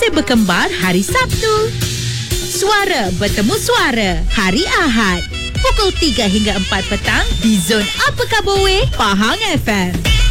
Masih Berkembar hari Sabtu. Suara bertemu suara hari Ahad. Pukul 3 hingga 4 petang di Zon Apa Khabar Weh, Pahang FM.